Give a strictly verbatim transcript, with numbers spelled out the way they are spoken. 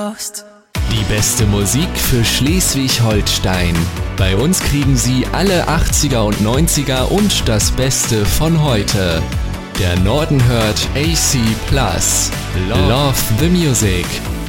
Die beste Musik für Schleswig-Holstein. Bei uns kriegen Sie alle achtziger und neunziger und das Beste von heute. Der Norden hört A C Plus. Love the Music.